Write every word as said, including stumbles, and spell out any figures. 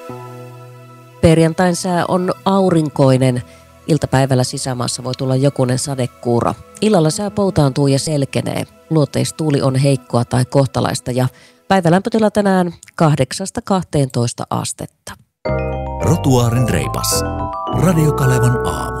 Perjantain sää on aurinkoinen. Iltapäivällä sisämaassa voi tulla jokunen sadekuura. Illalla sää poutaantuu ja selkenee. Luoteistuuli on heikkoa tai kohtalaista ja päivälämpötila tänään kahdeksasta kahteentoista astetta. Rotuaarin reipas. Radio Kalevan aamu.